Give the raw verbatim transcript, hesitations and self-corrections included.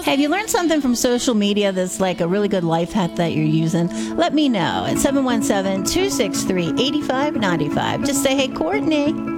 Have you learned something from social media that's like a really good life hack that you're using? Let me know at seven one seven, two six three, eight five nine five. Just say, hey, Courtney.